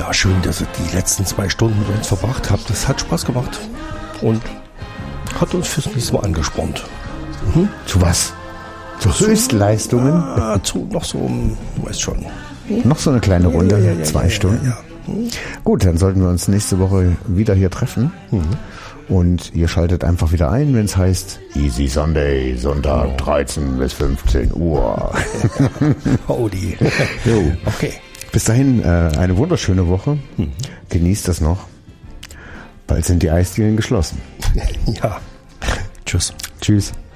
Ja, schön, dass ihr die letzten 2 Stunden mit uns verbracht habt. Das hat Spaß gemacht und hat uns fürs nächste Mal angespornt. Zu was? Zu Höchstleistungen? Ja, noch so, du weißt schon. Noch so eine kleine Runde, 2 Stunden. Ja. Gut, dann sollten wir uns nächste Woche wieder hier treffen. Und ihr schaltet einfach wieder ein, wenn es heißt Easy Sunday, Sonntag 13 bis 15 Uhr. Howdy. Jo. Okay. Bis dahin eine wunderschöne Woche. Genießt das noch. Bald sind die Eisdielen geschlossen. Ja. Tschüss. Tschüss.